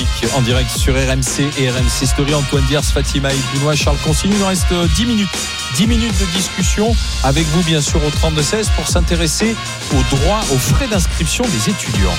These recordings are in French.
numérique en direct sur RMC et RMC Story. Antoine Diers, Fatima Ibounois, Charles Consigny. Il nous reste 10 minutes. 10 minutes de discussion avec vous, bien sûr, au 32-16 pour s'intéresser aux droits, aux frais d'inscription des étudiants.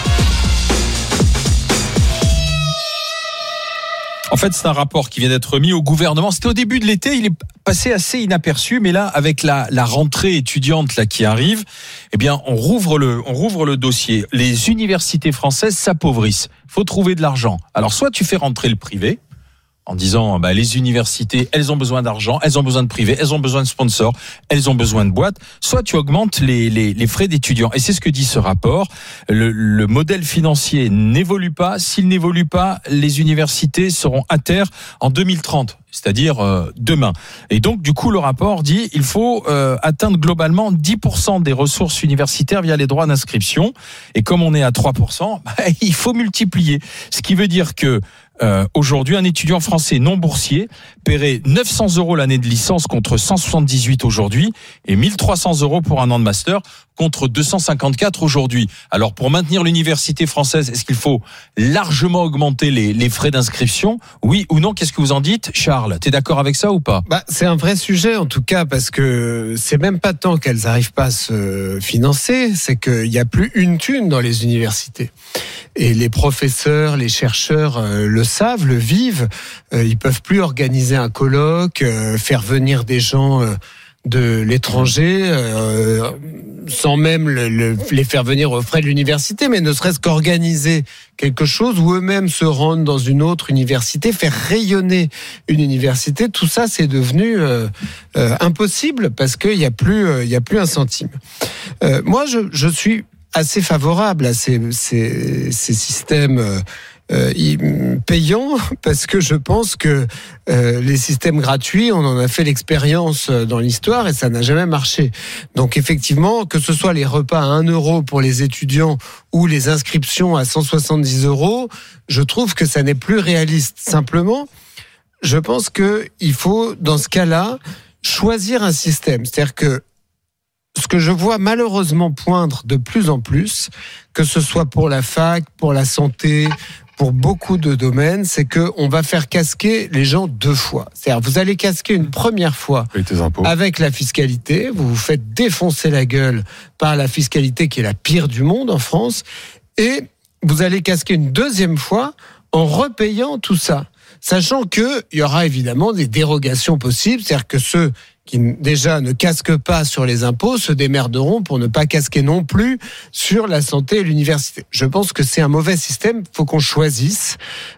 En fait, c'est un rapport qui vient d'être remis au gouvernement. C'était au début de l'été, il est passé assez inaperçu, mais là, avec la rentrée étudiante là qui arrive, eh bien, on rouvre le dossier. Les universités françaises s'appauvrissent. Faut trouver de l'argent. Alors, soit tu fais rentrer le privé, en disant les universités, elles ont besoin d'argent, elles ont besoin de privé, elles ont besoin de sponsors, elles ont besoin de boîtes, soit tu augmentes les frais d'étudiants. Et c'est ce que dit ce rapport. Le modèle financier n'évolue pas. S'il n'évolue pas, les universités seront à terre en 2030. C'est-à-dire demain. Et donc, du coup, le rapport dit il faut atteindre globalement 10% des ressources universitaires via les droits d'inscription. Et comme on est à 3%, il faut multiplier. Ce qui veut dire que aujourd'hui, un étudiant français non boursier paierait 900 € l'année de licence contre 178 aujourd'hui et 1300 € pour un an de master contre 254 aujourd'hui. Alors, pour maintenir l'université française, est-ce qu'il faut largement augmenter les frais d'inscription ? Oui ou non ? Qu'est-ce que vous en dites, Charles ? T'es d'accord avec ça ou pas ? C'est un vrai sujet en tout cas, parce que c'est même pas tant qu'elles n'arrivent pas à se financer, c'est qu'il n'y a plus une thune dans les universités. Et les professeurs, les chercheurs le savent, le vivent. Ils peuvent plus organiser un colloque, faire venir des gens de l'étranger, sans même les faire venir aux frais de l'université, mais ne serait-ce qu'organiser quelque chose où eux-mêmes se rendent dans une autre université, faire rayonner une université. Tout ça, c'est devenu impossible parce qu'il y a plus un centime. Moi, je suis assez favorable à ces systèmes payants, parce que je pense que les systèmes gratuits, on en a fait l'expérience dans l'histoire et ça n'a jamais marché. Donc effectivement, que ce soit les repas à 1 € pour les étudiants ou les inscriptions à 170 €, je trouve que ça n'est plus réaliste. Simplement, je pense qu'il faut, dans ce cas-là, choisir un système. C'est-à-dire que ce que je vois malheureusement poindre de plus en plus, que ce soit pour la fac, pour la santé, pour beaucoup de domaines, c'est qu'on va faire casquer les gens 2 fois. C'est-à-dire, vous allez casquer une première fois avec la fiscalité, vous vous faites défoncer la gueule par la fiscalité qui est la pire du monde en France, et vous allez casquer une deuxième fois en repayant tout ça. Sachant qu'il y aura évidemment des dérogations possibles, c'est-à-dire que ceux qui déjà ne casquent pas sur les impôts se démerderont pour ne pas casquer non plus sur la santé et l'université. Je pense que c'est un mauvais système, il faut qu'on choisisse.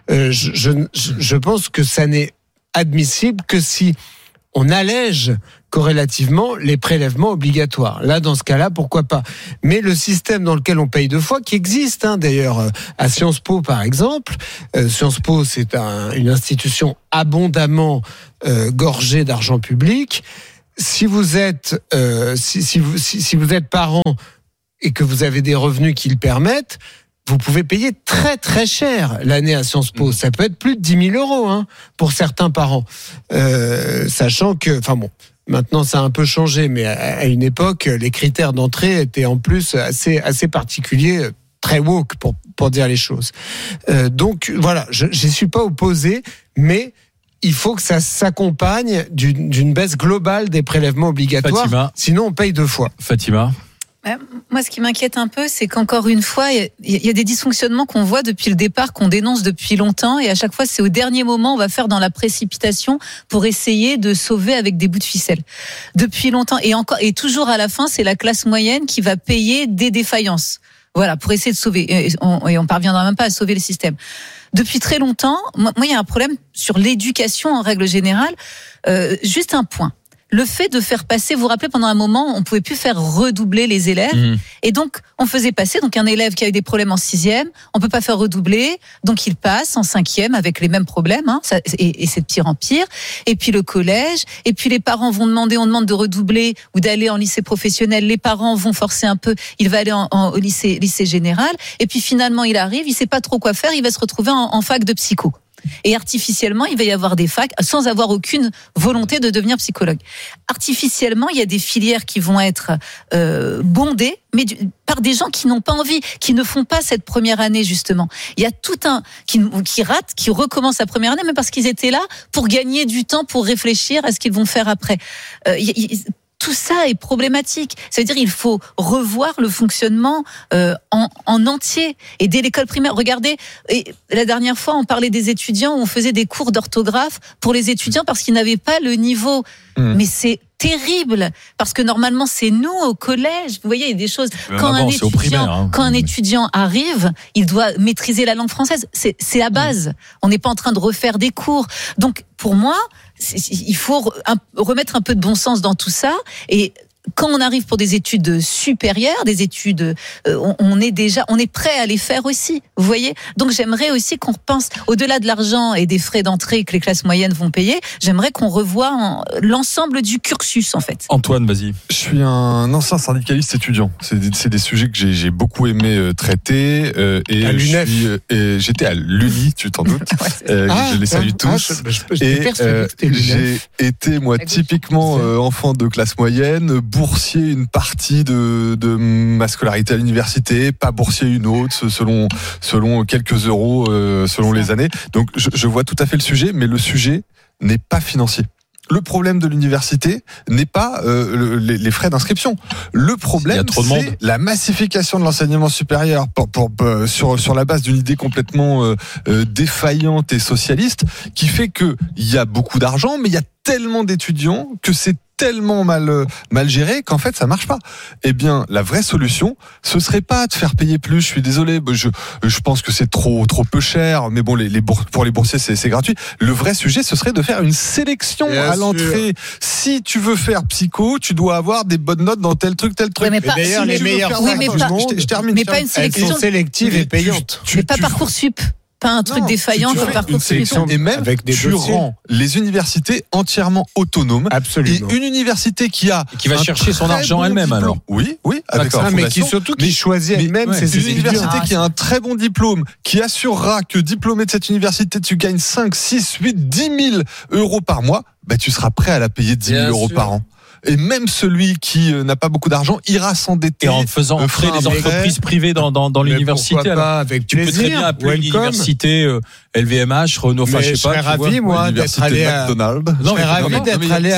Je pense que ça n'est admissible que si on allège corrélativement les prélèvements obligatoires. Là, dans ce cas-là, pourquoi pas ? Mais le système dans lequel on paye 2 fois, qui existe d'ailleurs à Sciences Po par exemple, Sciences Po c'est une institution abondamment gorgée d'argent public. Si vous êtes si vous êtes parent et que vous avez des revenus qui le permettent, vous pouvez payer très très cher l'année à Sciences Po. Ça peut être plus de 10 000 € pour certains parents. Sachant que, maintenant ça a un peu changé, mais à une époque, les critères d'entrée étaient en plus assez particuliers, très woke pour dire les choses. Donc voilà, j'y suis pas opposé, mais il faut que ça s'accompagne d'une baisse globale des prélèvements obligatoires. Fatima. Sinon on paye 2 fois. Fatima. Moi, ce qui m'inquiète un peu, c'est qu'encore une fois, il y a des dysfonctionnements qu'on voit depuis le départ, qu'on dénonce depuis longtemps, et à chaque fois, c'est au dernier moment, on va faire dans la précipitation pour essayer de sauver avec des bouts de ficelle. Depuis longtemps, et toujours à la fin, c'est la classe moyenne qui va payer des défaillances. Voilà, pour essayer de sauver. Et on parviendra même pas à sauver le système. Depuis très longtemps, moi, il y a un problème sur l'éducation en règle générale. Juste un point. Le fait de faire passer, vous vous rappelez, pendant un moment, on pouvait plus faire redoubler les élèves. Et donc, on faisait passer, donc un élève qui a eu des problèmes en 6e, on peut pas faire redoubler, donc il passe en 5e avec les mêmes problèmes, et c'est de pire en pire. Et puis le collège, et puis les parents vont demander, on demande de redoubler ou d'aller en lycée professionnel, les parents vont forcer un peu, il va aller au lycée général, et puis finalement il arrive, il sait pas trop quoi faire, il va se retrouver en fac de psycho. Et artificiellement, il va y avoir des facs sans avoir aucune volonté de devenir psychologue. Artificiellement, il y a des filières qui vont être bondées, mais par des gens qui n'ont pas envie, qui ne font pas cette première année justement. Il y a tout un qui rate, qui recommence la première année, mais parce qu'ils étaient là pour gagner du temps, pour réfléchir à ce qu'ils vont faire après. Tout ça est problématique. Ça veut dire qu'il faut revoir le fonctionnement en entier. Et dès l'école primaire, regardez, et la dernière fois, on parlait des étudiants, où on faisait des cours d'orthographe pour les étudiants parce qu'ils n'avaient pas le niveau. Mais c'est terrible, parce que normalement, c'est nous au collège. Vous voyez, il y a des choses. Quand un étudiant arrive, il doit maîtriser la langue française. C'est la base. On n'est pas en train de refaire des cours. Donc, pour moi, il faut remettre un peu de bon sens dans tout ça. Et quand on arrive pour des études supérieures, des études, on est prêt à les faire aussi. Vous voyez. Donc j'aimerais aussi qu'on repense au-delà de l'argent et des frais d'entrée que les classes moyennes vont payer. J'aimerais qu'on revoie l'ensemble du cursus en fait. Antoine, vas-y. Je suis un ancien syndicaliste étudiant. C'est des sujets que j'ai beaucoup aimé traiter. Et à l'UNEF. J'étais à l'UNI, tu t'en doutes. Je les salue tous. J'ai été moi typiquement enfant de classe moyenne. Boursier une partie de ma scolarité à l'université, pas boursier une autre, selon quelques euros, selon les années. Donc je vois tout à fait le sujet, mais le sujet n'est pas financier. Le problème de l'université n'est pas les frais d'inscription. Le problème, c'est la massification de l'enseignement supérieur sur la base d'une idée complètement défaillante et socialiste, qui fait que il y a beaucoup d'argent, mais il y a tellement d'étudiants que c'est tellement mal géré qu'en fait ça marche pas. Eh bien, la vraie solution, ce serait pas de faire payer plus. Je suis désolé, je pense que c'est trop peu cher, mais bon, pour les boursiers c'est gratuit. Le vrai sujet, ce serait de faire une sélection à l'entrée. Si tu veux faire psycho, tu dois avoir des bonnes notes dans tel truc. Ouais, mais pas, d'ailleurs, les meilleurs. Je termine. Mais pas une sélection sélective et payante. Mais pas Parcoursup. Pas un truc défaillant comme Parcoursup. Et même, tu rends les universités entièrement autonomes. Absolument. Et une université qui va chercher son argent elle-même, alors. Oui, avec sa mais qui choisit elle-même ses étudiants. Une université qui a un très bon diplôme, qui assurera que diplômé de cette université, tu gagnes 5, 6, 8, 10 000 euros par mois, tu seras prêt à la payer 10 000 euros par an. Et même celui qui n'a pas beaucoup d'argent ira s'endetter. Et en faisant entrer les entreprises privées dans l'université. Pas, avec tu plaisir. peux très bien appeler l'université LVMH, Renault, je serais ravi, moi, d'être allé à McDonald's. Je serais ravi d'être allé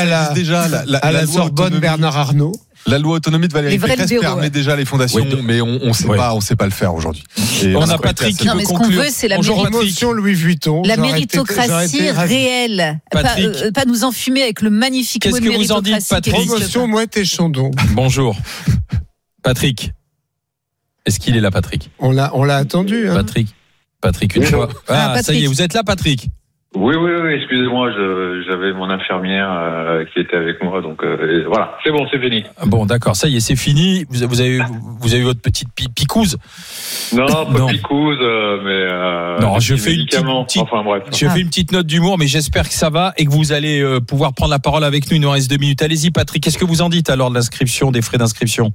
à la Sorbonne Bernard Arnault. La loi autonomie de Valérie Pécresse permet déjà les fondations, mais on sait pas le faire le faire aujourd'hui. On a Patrick qui veut conclure. Ce qu'on veut, c'est la promotion Louis Vuitton. La méritocratie réelle. Pas nous enfumer avec le magnifique mot de méritocratie. Qu'est-ce que vous en dites, Patrick? Promotion Mouette et Chandon. Bonjour. Patrick. Est-ce qu'il est là, Patrick? On l'a attendu. Hein. Patrick, une fois. Ça y est, vous êtes là, Patric? Oui, excusez-moi, j'avve mon infirmière qui était avec moi, donc voilà, c'est bon, c'est fini. Bon, d'accord, ça y est, c'est fini. Vous avez eu votre petite picouse? Non, pas picouse, mais non, je fais une petite note d'humour, mais j'espère que ça va et que vous allez pouvoir prendre la parole avec nous. Il nous reste 2 minutes. Allez-y, Patrick, qu'est-ce que vous en dites alors de l'inscription, des frais d'inscription?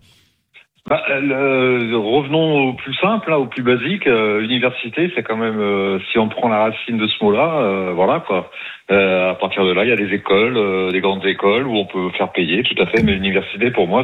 Revenons au plus simple, au plus basique. Université, c'est quand même, si on prend la racine de ce mot-là, voilà quoi. À partir de là, il y a des écoles, des grandes écoles où on peut faire payer, tout à fait. Mais l'université, pour moi,